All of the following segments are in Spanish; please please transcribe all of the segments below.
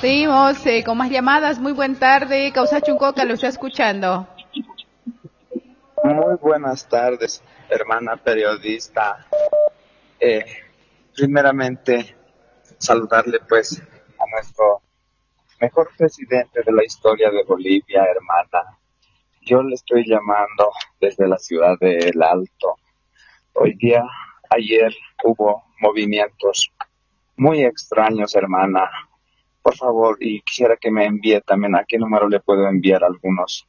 Seguimos con más llamadas. Muy buena tarde. Causa Chuncoca lo está escuchando. Muy buenas tardes, hermana periodista. Primeramente, saludarle pues a nuestro mejor presidente de la historia de Bolivia, hermana. Yo le estoy llamando desde la ciudad de El Alto. Ayer hubo movimientos muy extraños, hermana. Por favor, y quisiera que me envíe también a qué número le puedo enviar algunos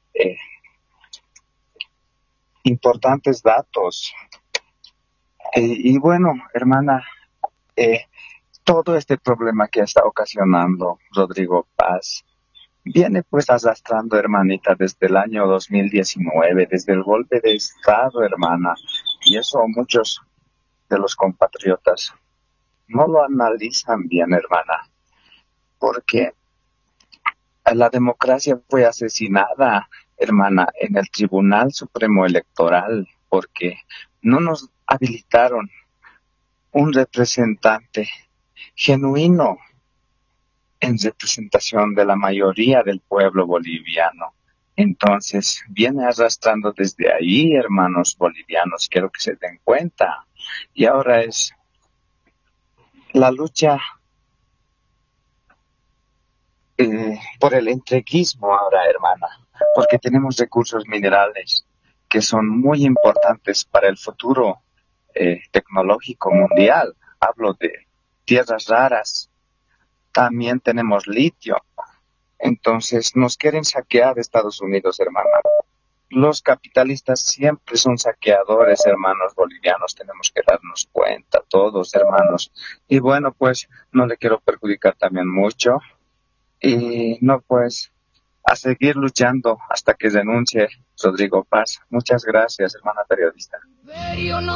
importantes datos. Y bueno, hermana, todo este problema que está ocasionando Rodrigo Paz viene pues arrastrando, hermanita, desde el año 2019, desde el golpe de Estado, hermana. Y eso muchos de los compatriotas no lo analizan bien, hermana, porque la democracia fue asesinada, hermana, en el Tribunal Supremo Electoral, porque no nos habilitaron un representante genuino en representación de la mayoría del pueblo boliviano. Entonces, viene arrastrando desde ahí, hermanos bolivianos, quiero que se den cuenta. Y ahora es la lucha por el entreguismo ahora, hermana, porque tenemos recursos minerales que son muy importantes para el futuro tecnológico mundial. Hablo de tierras raras, también tenemos litio. Entonces nos quieren saquear Estados Unidos, hermana. Los capitalistas siempre son saqueadores, hermanos bolivianos. Tenemos que darnos cuenta, todos, hermanos. Y bueno, pues no le quiero perjudicar también mucho. Y no, pues a seguir luchando hasta que renuncie Rodrigo Paz. Muchas gracias, hermana periodista.